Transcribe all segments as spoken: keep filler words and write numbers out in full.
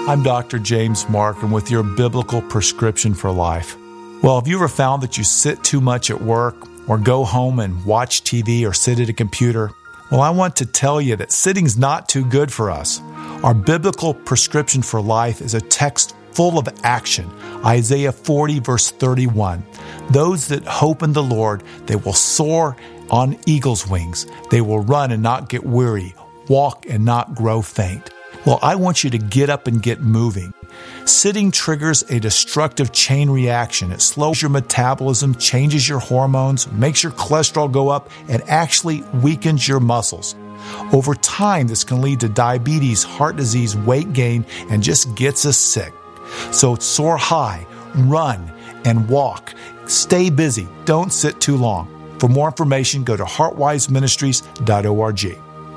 I'm Doctor James Markham with your biblical prescription for life. Well, have you ever found that you sit too much at work or go home and watch T V or sit at a computer? Well, I want to tell you that sitting's not too good for us. Our biblical prescription for life is a text full of action. Isaiah forty, verse thirty-one. Those that hope in the Lord, they will soar on eagle's wings. They will run and not get weary, walk and not grow faint. Well, I want you to get up and get moving. Sitting triggers a destructive chain reaction. It slows your metabolism, changes your hormones, makes your cholesterol go up, and actually weakens your muscles. Over time, this can lead to diabetes, heart disease, weight gain, and just gets us sick. So soar high, run, and walk. Stay busy. Don't sit too long. For more information, go to heart wise ministries dot org.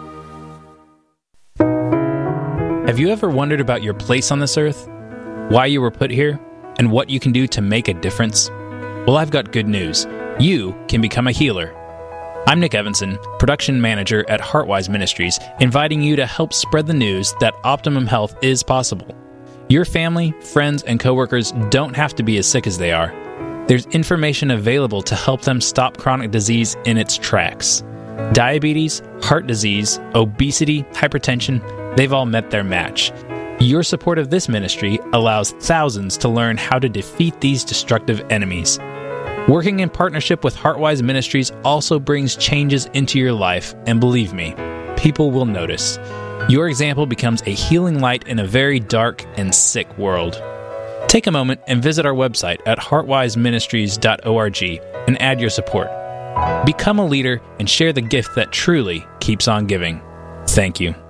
Have you ever wondered about your place on this earth? Why you were put here? And what you can do to make a difference? Well, I've got good news. You can become a healer. I'm Nick Evanson, production manager at Heartwise Ministries, inviting you to help spread the news that optimum health is possible. Your family, friends, and coworkers don't have to be as sick as they are. There's information available to help them stop chronic disease in its tracks. Diabetes, heart disease, obesity, hypertension, they've all met their match. Your support of this ministry allows thousands to learn how to defeat these destructive enemies. Working in partnership with Heartwise Ministries also brings changes into your life, and believe me, people will notice. Your example becomes a healing light in a very dark and sick world. Take a moment and visit our website at heart wise ministries dot org and add your support. Become a leader and share the gift that truly keeps on giving. Thank you.